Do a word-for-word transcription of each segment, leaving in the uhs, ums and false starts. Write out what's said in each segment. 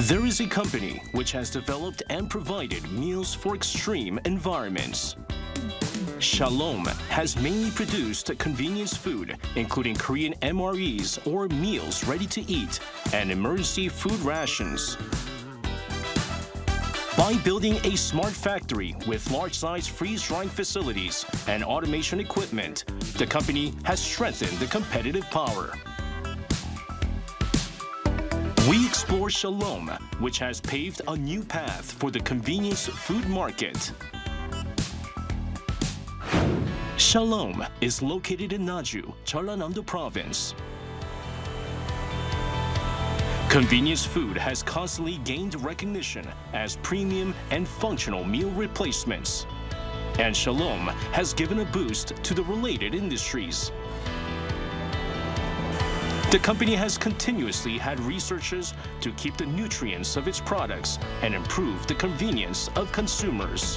There is a company which has developed and provided meals for extreme environments. Shalom has mainly produced convenience food, including Korean M R Es or meals ready to eat, and emergency food rations. By building a smart factory with large-size freeze-drying facilities and automation equipment, the company has strengthened the competitive power. We explore Shalom, which has paved a new path for the convenience food market. Shalom is located in Naju, Jeollanam-do Province. Convenience food has constantly gained recognition as premium and functional meal replacements. And Shalom has given a boost to the related industries. The company has continuously had researches to keep the nutrients of its products and improve the convenience of consumers.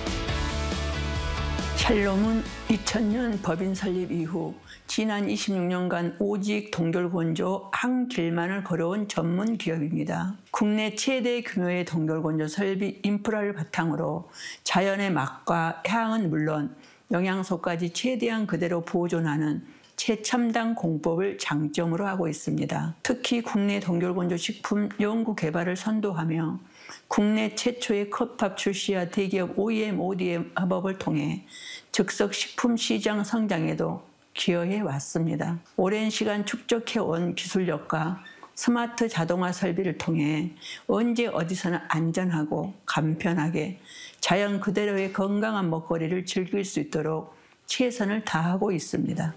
샬롬은 이천 년 법인 설립 이후 지난 이십육 년간 오직 동결건조 한 길만을 걸어온 전문 기업입니다. 국내 최대 규모의 동결건조 설비 인프라를 바탕으로 자연의 맛과 향은 물론 영양소까지 최대한 그대로 보존하는 최첨단 공법을 장점으로 하고 있습니다. 특히 국내 동결건조 식품 연구 개발을 선도하며 국내 최초의 컵밥 출시와 대기업 오이엠, 오디엠 협업을 통해 즉석 식품 시장 성장에도 기여해 왔습니다. 오랜 시간 축적해온 기술력과 스마트 자동화 설비를 통해 언제 어디서나 안전하고 간편하게 자연 그대로의 건강한 먹거리를 즐길 수 있도록 최선을 다하고 있습니다.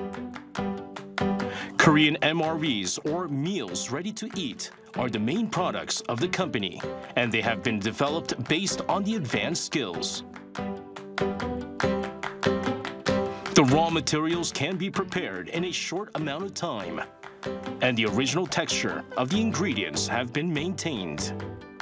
Korean M R Es, or meals ready to eat, are the main products of the company, and they have been developed based on the advanced skills. The raw materials can be prepared in a short amount of time, and the original texture of the ingredients have been maintained.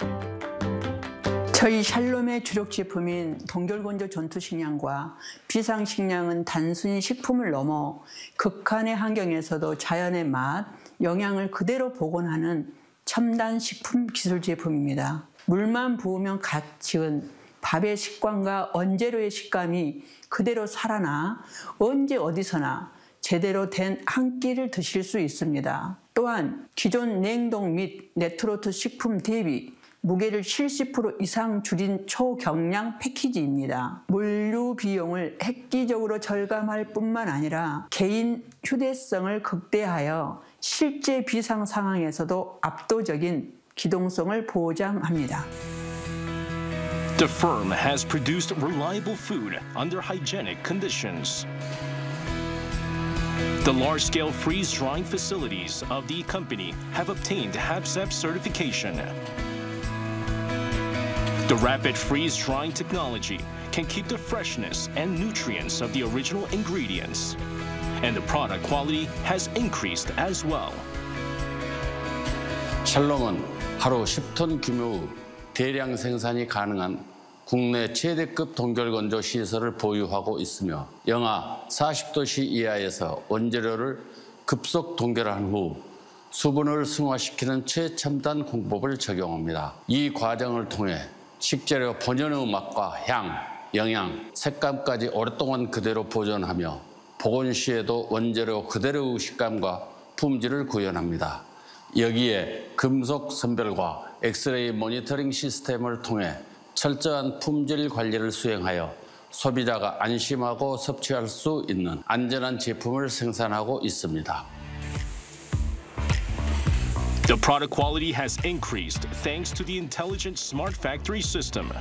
저희 샬롬의 주력 제품인 동결건조 전투식량과 비상식량은 단순히 식품을 넘어 극한의 환경에서도 자연의 맛, 영양을 그대로 복원하는 첨단 식품 기술 제품입니다. 물만 부으면 갓 지은 밥의 식감과 원재료의 식감이 그대로 살아나 언제 어디서나 제대로 된 한 끼를 드실 수 있습니다. 또한 기존 냉동 및 레트로트 식품 대비 무게를 칠십 퍼센트 이상 줄인 초경량 패키지입니다. 물류 비용을 획기적으로 절감할 뿐만 아니라 개인 휴대성을 극대화하여 실제 비상 상황에서도 압도적인 기동성을 보장합니다. The firm has produced reliable food under hygienic conditions. The large-scale freeze-drying facilities of the company have obtained HACCP certification. The rapid freeze-drying technology can keep the freshness and nutrients of the original ingredients, and the product quality has increased as well. 샬롬은 하루 십 톤 규모의 대량 생산이 가능한 국내 최대급 동결건조 시설을 보유하고 있으며 영하 사십 도씨 이하에서 원재료를 급속 동결한 후 수분을 승화시키는 최첨단 공법을 적용합니다. 이 과정을 통해 식재료 본연의 맛과 향, 영양, 색감까지 오랫동안 그대로 보존하며 복원 시에도 원재료 그대로의 식감과 품질을 구현합니다. 여기에 금속 선별과 엑스레이 모니터링 시스템을 통해 철저한 품질 관리를 수행하여 소비자가 안심하고 섭취할 수 있는 안전한 제품을 생산하고 있습니다. The product quality has increased thanks to the intelligent smart factory system.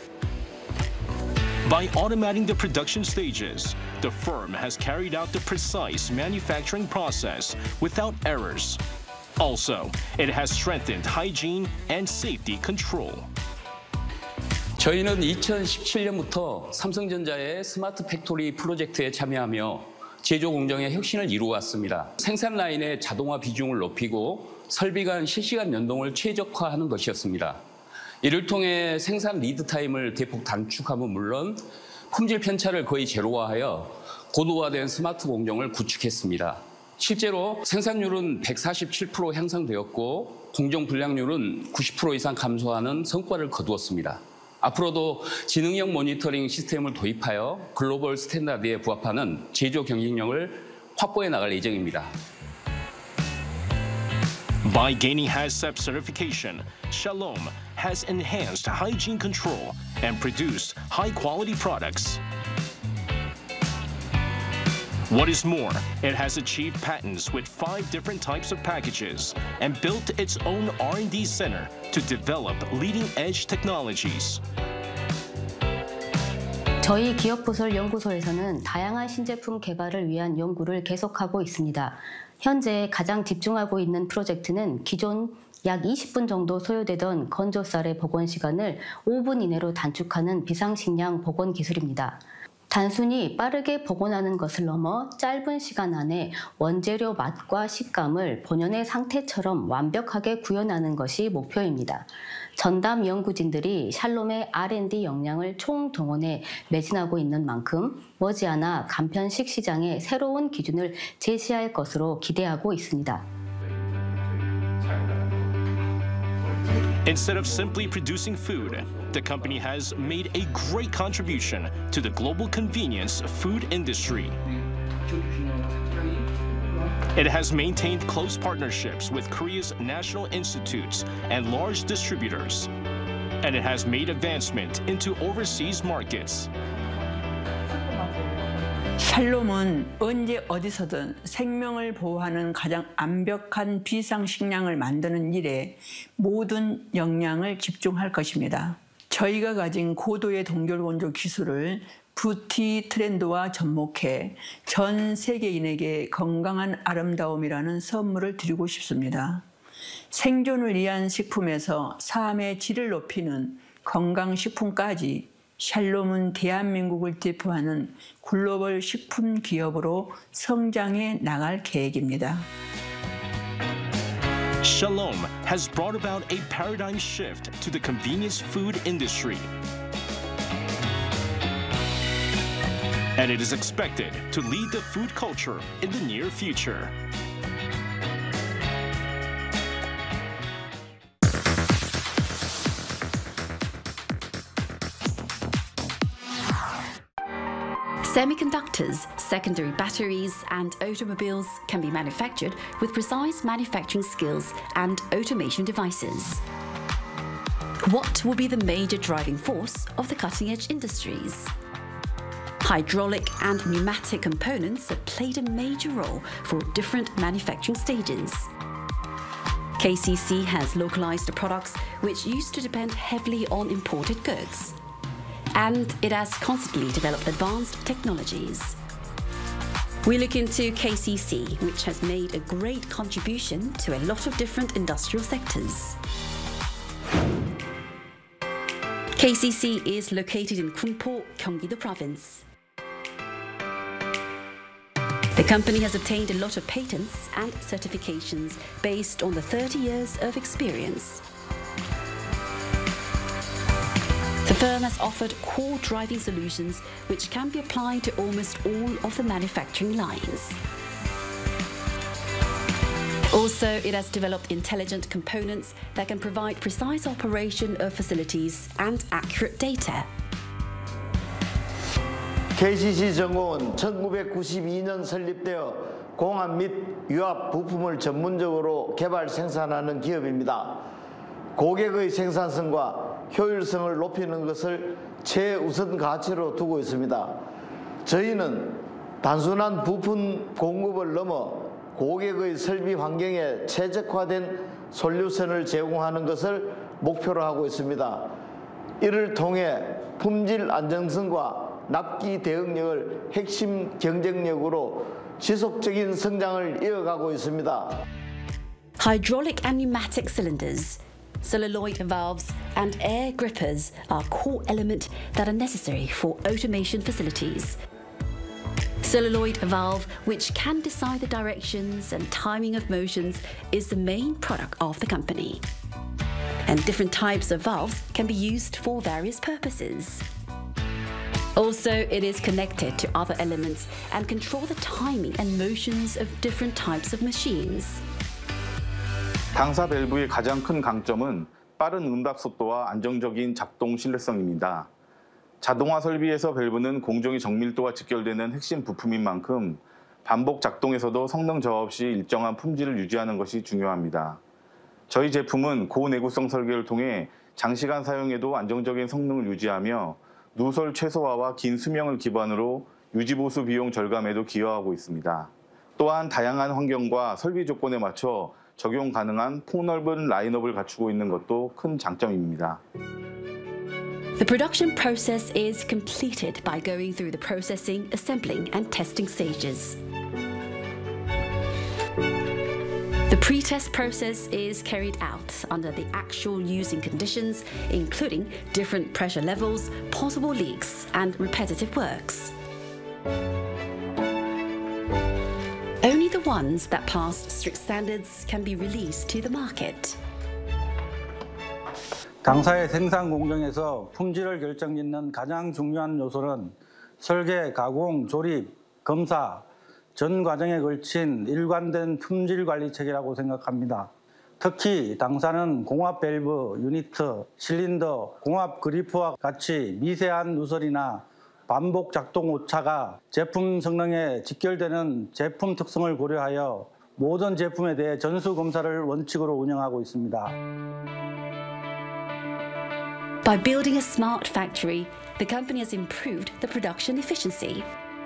By automating the production stages, the firm has carried out the precise manufacturing process without errors. Also, it has strengthened hygiene and safety control. 저희는 이천십칠 년부터 삼성전자의 스마트 팩토리 프로젝트에 참여하며 제조 공정의 혁신을 이루어왔습니다. 생산 라인의 자동화 비중을 높이고 설비 간 실시간 연동을 최적화하는 것이었습니다. 이를 통해 생산 리드 타임을 대폭 단축함은 물론 품질 편차를 거의 제로화하여 고도화된 스마트 공정을 구축했습니다. 실제로 생산률은 백사십칠 퍼센트 향상되었고 공정 불량률은 구십 퍼센트 이상 감소하는 성과를 거두었습니다. 앞으로도 지능형 모니터링 시스템을 도입하여 글로벌 스탠다드에 부합하는 제조 경쟁력을 확보해 나갈 예정입니다. By gaining HACCP certification, Shalom has enhanced hygiene control and produced high-quality products. What is more, it has achieved patents with five different types of packages and built its own R and D center to develop leading-edge technologies. 저희 기업부설 연구소에서는 다양한 신제품 개발을 위한 연구를 계속하고 있습니다. 현재 가장 집중하고 있는 프로젝트는 기존 약 이십 분 정도 소요되던 건조쌀의 복원 시간을 오 분 이내로 단축하는 비상식량 복원 기술입니다. 단순히 빠르게 복원하는 것을 넘어 짧은 시간 안에 원재료 맛과 식감을 본연의 상태처럼 완벽하게 구현하는 것이 목표입니다. 전담 연구진들이 샬롬의 알 앤 디 역량을 총동원해 매진하고 있는 만큼 머지않아 간편식 시장에 새로운 기준을 제시할 것으로 기대하고 있습니다. Instead of simply producing food, the company has made a great contribution to the global convenience food industry. It has maintained close partnerships with Korea's national institutes and large distributors, and it has made advancement into overseas markets. 샬롬은 언제 어디서든 생명을 보호하는 가장 완벽한 비상식량을 만드는 일에 모든 역량을 집중할 것입니다. 저희가 가진 고도의 동결건조 기술을 뷰티 트렌드와 접목해 전 세계인에게 건강한 아름다움이라는 선물을 드리고 싶습니다. 생존을 위한 식품에서 삶의 질을 높이는 건강식품까지 샬롬은 대한민국을 대표하는 글로벌 식품 기업으로 성장해 나갈 계획입니다. Shalom has brought about a paradigm shift to the convenience food industry. And it is expected to lead the food culture in the near future. Semiconductors, secondary batteries, and automobiles can be manufactured with precise manufacturing skills and automation devices. What will be the major driving force of the cutting-edge industries? Hydraulic and pneumatic components have played a major role for different manufacturing stages. K C C has localized the products which used to depend heavily on imported goods. And it has constantly developed advanced technologies. We look into K C C, which has made a great contribution to a lot of different industrial sectors. K C C is located in Kunpo, Gyeonggi-do Province. The company has obtained a lot of patents and certifications based on the thirty years of experience. The firm has offered core driving solutions which can be applied to almost all of the manufacturing lines. Also, it has developed intelligent components that can provide precise operation of facilities and accurate data. K C C 전공은 천구백구십이 년 설립되어 공합 및 유압 부품을 전문적으로 개발 생산하는 기업입니다. 고객의 생산성과 효율성을 높이는 것을 최우선 가치로 두고 있습니다. 저희는 단순한 부품 공급을 넘어 고객의 설비 환경에 최적화된 솔루션을 제공하는 것을 목표로 하고 있습니다. 이를 통해 품질 안정성과 납기 대응력을 핵심 경쟁력으로 지속적인 성장을 이어가고 있습니다. Hydraulic and pneumatic cylinders, celluloid valves and air grippers are core elements that are necessary for automation facilities. Celluloid valve, which can decide the directions and timing of motions, is the main product of the company. And different types of valves can be used for various purposes. Also, it is connected to other elements and control the timing and motions of different types of machines. 당사 밸브의 가장 큰 강점은 빠른 응답 속도와 안정적인 작동 신뢰성입니다. 자동화 설비에서 밸브는 공정의 정밀도와 직결되는 핵심 부품인 만큼 반복 작동에서도 성능 저하 없이 일정한 품질을 유지하는 것이 중요합니다. 저희 제품은 고내구성 설계를 통해 장시간 사용에도 안정적인 성능을 유지하며 누설 최소화와 긴 수명을 기반으로 유지보수 비용 절감에도 기여하고 있습니다. 또한 다양한 환경과 설비 조건에 맞춰 적용 가능한 폭넓은 라인업을 갖추고 있는 것도 큰 장점입니다. The production process is completed by going through the processing, assembling, and testing stages. The pre-test process is carried out under the actual using conditions, including different pressure levels, possible leaks, and repetitive works. Only the ones that pass strict standards can be released to the market. 당사의 생산 공정에서 품질을 결정짓는 가장 중요한 요소는 설계, 가공, 조립, 검사, 전 과정에 걸친 일관된 품질 관리 체계라고 생각합니다. 특히 당사는 공합 밸브, 유니트, 실린더, 공합 그리프와 같이 미세한 누설이나 반복 작동 오차가 제품 성능에 직결되는 제품 특성을 고려하여 모든 제품에 대해 전수 검사를 원칙으로 운영하고 있습니다. By building a smart factory, the company has improved the production efficiency.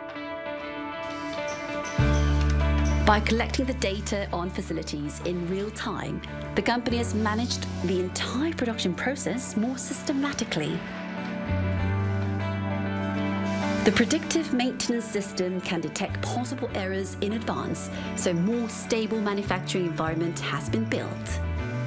By collecting the data on facilities in real time, the company has managed the entire production process more systematically. The predictive maintenance system can detect possible errors in advance, so more stable manufacturing environment has been built.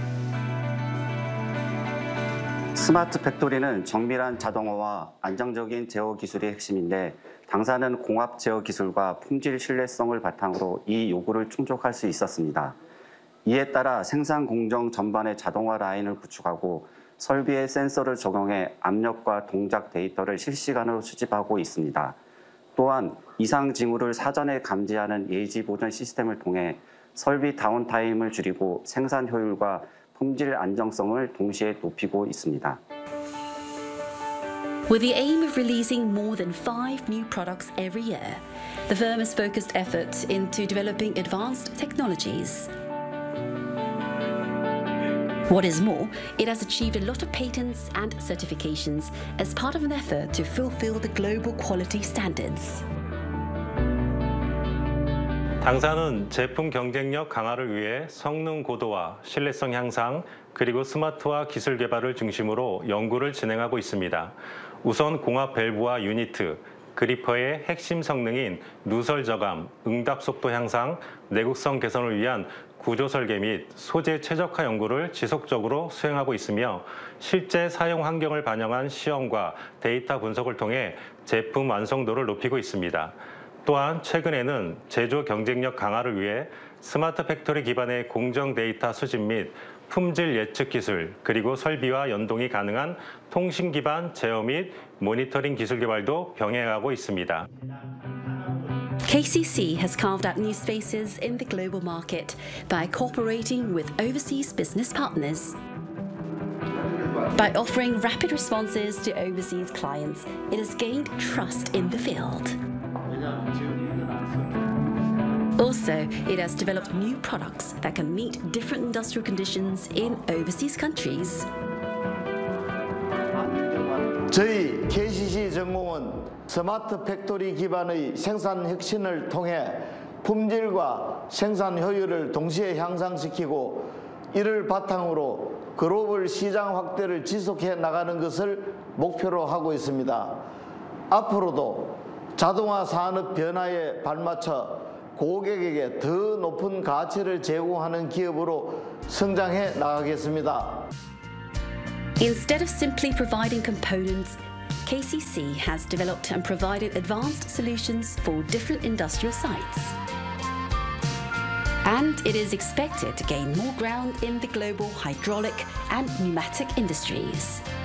스마트 팩토리는 정밀한 자동화와 안정적인 제어 기술이 핵심인데 당사는 공합 제어 기술과 품질 신뢰성을 바탕으로 이 요구를 충족할 수 있었습니다. 이에 따라 생산 공정 전반의 자동화 라인을 구축하고 설비에 센서를 적용해 압력과 동작 데이터를 실시간으로 수집하고 있습니다. 또한 이상 징후를 사전에 감지하는 예지 보전 시스템을 통해 설비 다운타임을 줄이고 생산 효율과 품질 안정성을 동시에 높이고 있습니다. With the aim of releasing more than five new products every year, the firm has focused effort into developing advanced technologies. What is more, it has achieved a lot of patents and certifications as part of an effort to fulfill the global quality standards. 당사는 제품 경쟁력 강화를 위해 성능 고도화, 신뢰성 향상, 그리고 스마트화 기술 개발을 중심으로 연구를 진행하고 있습니다. 우선 공합 밸브와 유니트, 그리퍼의 핵심 성능인 누설 저감, 응답 속도 향상, 내구성 개선을 위한 구조 설계 및 소재 최적화 연구를 지속적으로 수행하고 있으며 실제 사용 환경을 반영한 시험과 데이터 분석을 통해 제품 완성도를 높이고 있습니다. 또한 최근에는 제조 경쟁력 강화를 위해 스마트 팩토리 기반의 공정 데이터 수집 및 품질 예측 기술, 그리고 설비와 연동이 가능한 통신 기반 제어 및 모니터링 기술 개발도 병행하고 있습니다. K C C has carved out new spaces in the global market by cooperating with overseas business partners. By offering rapid responses to overseas clients, it has gained trust in the field. Also, it has developed new products that can meet different industrial conditions in overseas countries. 저희 케이씨씨 전공은 스마트 팩토리 기반의 생산 혁신을 통해 품질과 생산 효율을 동시에 향상시키고 이를 바탕으로 글로벌 시장 확대를 지속해 나가는 것을 목표로 하고 있습니다. 앞으로도 자동화 산업 변화에 발맞춰 고객에게 더 높은 가치를 제공하는 기업으로 성장해 나가겠습니다. Instead of simply providing components, K C C has developed and provided advanced solutions for different industrial sites. And it is expected to gain more ground in the global hydraulic and pneumatic industries.